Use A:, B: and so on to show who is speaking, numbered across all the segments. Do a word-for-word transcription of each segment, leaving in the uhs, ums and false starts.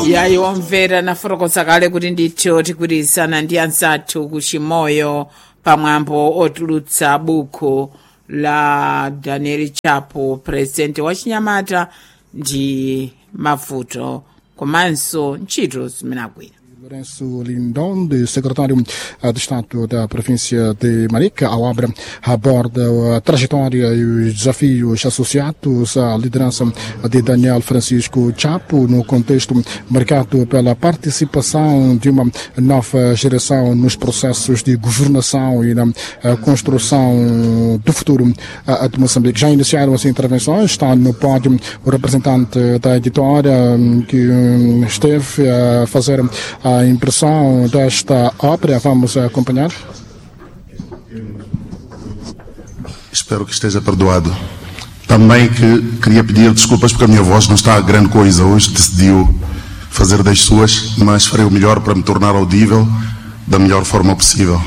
A: yayi womvera nafotokoza kale kuti ndithu tigwirizana ndi anzathu kuchimoyo pamwambo otulutsa buku la Daniel Chapo, presidenti wa Chinyamata ndi mavuto komanso ntchito zimene agwira.
B: Lourenço Lindon, secretário de Estado da província de Marica, ao abre aborda a trajetória e os desafios associados à liderança de Daniel Francisco Chapo no contexto marcado pela participação de uma nova geração nos processos de governação e na construção do futuro de Moçambique. Já iniciaram as intervenções, está no pódio o representante da editora que esteve a fazer a a impressão desta obra. Vamos acompanhar.
C: Espero que esteja perdoado. Também que queria pedir desculpas porque a minha voz não está a grande coisa hoje, decidiu fazer das suas, mas farei o melhor para me tornar audível da melhor forma possível.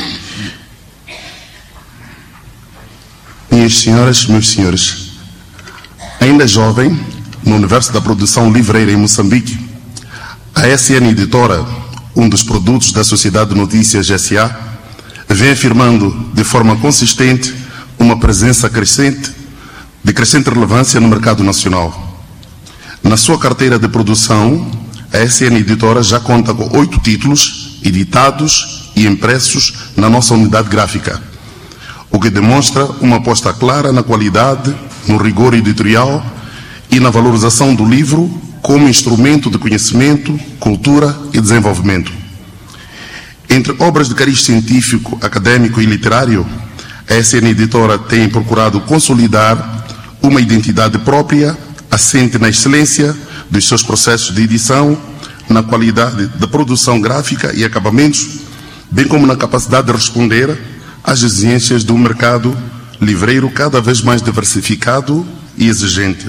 C: Minhas senhoras, meus senhores, ainda jovem, no universo da produção livreira em Moçambique, a S N Editora, um dos produtos da Sociedade de Notícias S A, vem afirmando de forma consistente uma presença crescente, de crescente relevância no mercado nacional. Na sua carteira de produção, a S N Editora já conta com oito títulos editados e impressos na nossa unidade gráfica, o que demonstra uma aposta clara na qualidade, no rigor editorial e na valorização do livro como instrumento de conhecimento, cultura e desenvolvimento. Entre obras de cariz científico, acadêmico e literário, a S N Editora tem procurado consolidar uma identidade própria, assente na excelência dos seus processos de edição, na qualidade da produção gráfica e acabamentos, bem como na capacidade de responder às exigências de um mercado livreiro cada vez mais diversificado e exigente.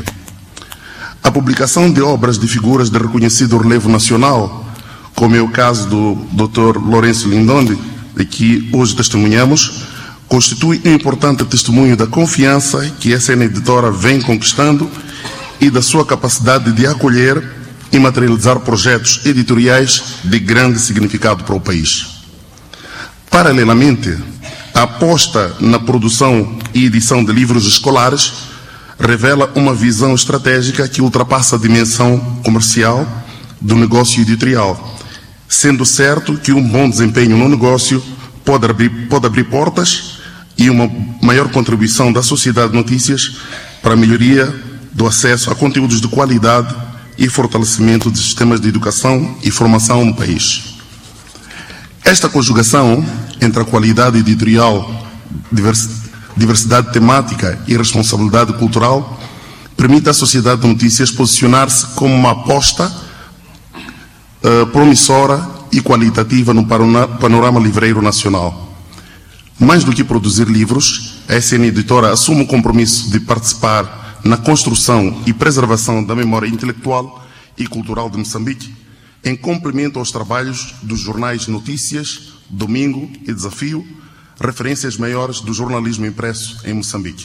C: A publicação de obras de figuras de reconhecido relevo nacional, como é o caso do doutor Lourenço Lindon, de que hoje testemunhamos, constitui um importante testemunho da confiança que a S N Editora vem conquistando e da sua capacidade de acolher e materializar projetos editoriais de grande significado para o país. Paralelamente, a aposta na produção e edição de livros escolares revela uma visão estratégica que ultrapassa a dimensão comercial do negócio editorial, sendo certo que um bom desempenho no negócio pode abrir, pode abrir portas e uma maior contribuição da sociedade de notícias para a melhoria do acesso a conteúdos de qualidade e fortalecimento de sistemas de educação e formação no país. Esta conjugação entre a qualidade editorial, diversidade, diversidade temática e responsabilidade cultural permite à sociedade de notícias posicionar-se como uma aposta uh, promissora e qualitativa no panorama livreiro nacional. Mais do que produzir livros, a S N Editora assume o compromisso de participar na construção e preservação da memória intelectual e cultural de Moçambique, em complemento aos trabalhos dos jornais Notícias, Domingo e Desafio, referências maiores do jornalismo impresso em Moçambique.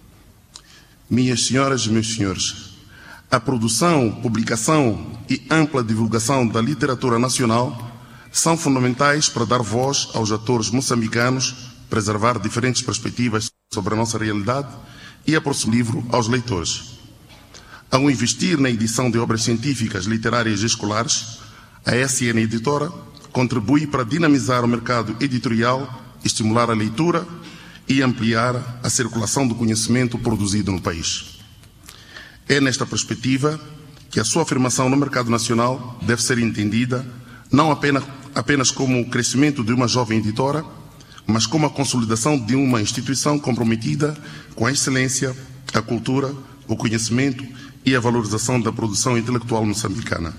C: Minhas senhoras e meus senhores, a produção, publicação e ampla divulgação da literatura nacional são fundamentais para dar voz aos atores moçambicanos, preservar diferentes perspectivas sobre a nossa realidade e aproximar o livro aos leitores. Ao investir na edição de obras científicas, literárias e escolares, a S N Editora contribui para dinamizar o mercado editorial, estimular a leitura e ampliar a circulação do conhecimento produzido no país. É nesta perspectiva que a sua afirmação no mercado nacional deve ser entendida não apenas, apenas como o crescimento de uma jovem editora, mas como a consolidação de uma instituição comprometida com a excelência, a cultura, o conhecimento e a valorização da produção intelectual moçambicana.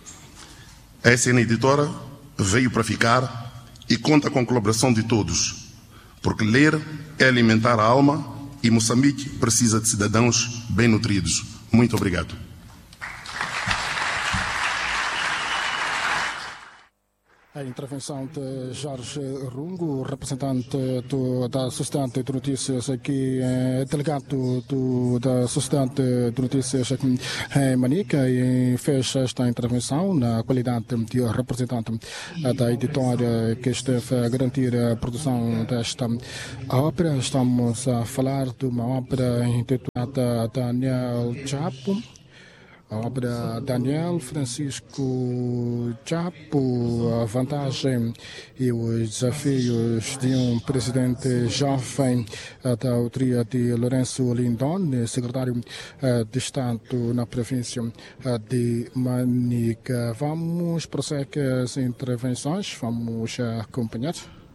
C: A S N Editora veio para ficar e conta com a colaboração de todos, porque ler é alimentar a alma e Moçambique precisa de cidadãos bem nutridos. Muito obrigado.
B: A intervenção de Jorge Rungo, representante do, da Sociedade de Notícias aqui, é delegado do, da Sociedade de Notícias aqui em Manica, e fez esta intervenção na qualidade de representante da editora que esteve a garantir a produção desta obra. Estamos a falar de uma obra intitulada Daniel Chapo. A obra Daniel Francisco Chapo, a vantagem e os desafios de um presidente jovem, da autoria de Lourenço Lindon, secretário de Estado na província de Manica. Vamos prosseguir as intervenções, vamos acompanhar.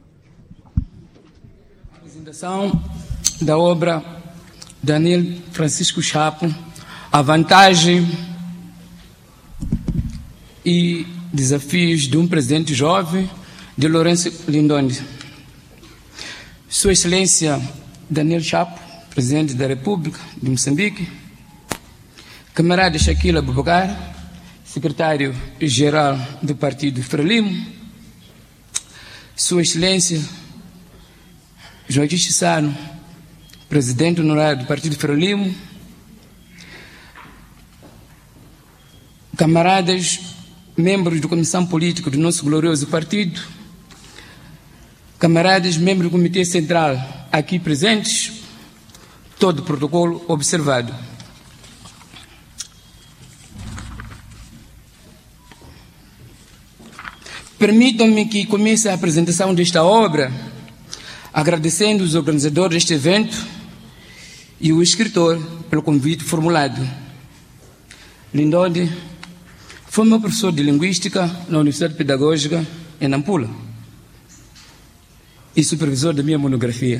D: A apresentação da obra Daniel Francisco Chapo, a vantagem e desafios de um presidente jovem, de Lourenço Lindon. Sua Excelência Daniel Chapo, Presidente da República de Moçambique, camarada Shaquille Abubakar, Secretário-Geral do Partido Frelimo, Sua Excelência Joaquim Chissano, Presidente Honorário do Partido Frelimo, camaradas, membros da Comissão Política do nosso glorioso partido, camaradas, membros do Comitê Central aqui presentes, todo o protocolo observado. Permitam-me que comece a apresentação desta obra agradecendo os organizadores deste evento e o escritor pelo convite formulado. Lindon foi meu professor de Linguística na Universidade Pedagógica em Nampula e supervisor da minha monografia.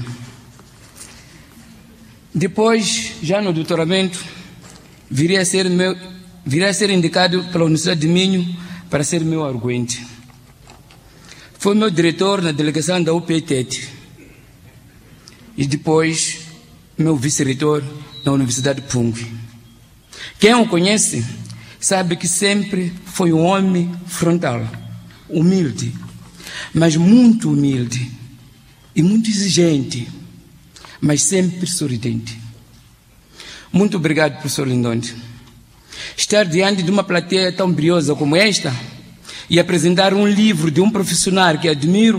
D: Depois, já no doutoramento, viria a ser, meu, viria a ser indicado pela Universidade de Minho para ser meu arguente. Foi meu diretor na delegação da U P T E T e depois meu vice-reitor na Universidade de Pung. Quem o conhece sabe que sempre foi um homem frontal, humilde, mas muito humilde e muito exigente, mas sempre sorridente. Muito obrigado, professor Lindon. Estar diante de uma plateia tão briosa como esta e apresentar um livro de um profissional que admiro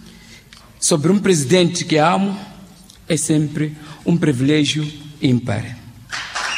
D: sobre um presidente que amo é sempre um privilégio ímpar.